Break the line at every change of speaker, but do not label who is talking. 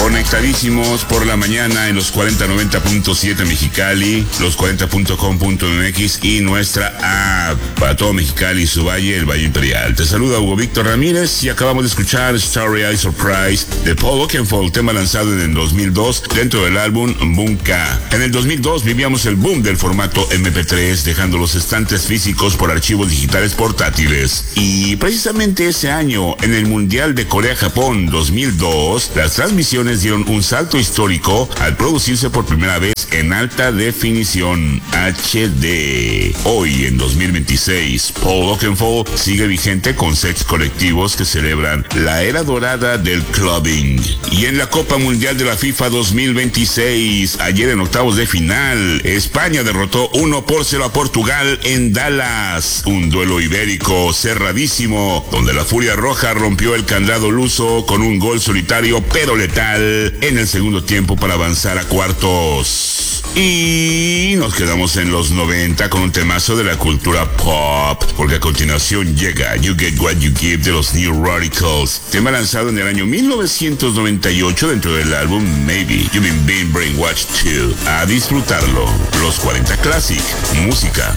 Conectadísimos por la mañana en los 4090.7 Mexicali, los 40.com.mx y nuestra app para todo Mexicali y su valle, el Valle Imperial. Te saluda Hugo Víctor Ramírez y acabamos de escuchar Starry Eye Surprise de Paul Oakenfold, tema lanzado en el 2002 dentro del álbum Bunka. En el 2002 vivíamos el boom del formato MP3, dejando los estantes físicos por archivos digitales portátiles. Y precisamente ese año, en el Mundial de Corea-Japón 2002, las transmisiones dieron un salto histórico al producirse por primera vez en alta definición HD. Hoy, en 2026, Paul Oakenfold sigue vigente con sets colectivos que celebran la era dorada del clubbing. Y en la Copa Mundial de la FIFA 2026, ayer en octavos de final, España derrotó 1-0 a Portugal en Dallas. Un duelo ibérico cerradísimo, donde la Furia Roja rompió el candado luso con un gol solitario pero letal en el segundo tiempo para avanzar a cuartos. Y nos quedamos en los 90 con un temazo de la cultura pop, porque a continuación llega You Get What You Give de los New Radicals, tema lanzado en el año 1998 dentro del álbum Maybe You've Been Brainwashed Too. A disfrutarlo. Los 40 Classic, música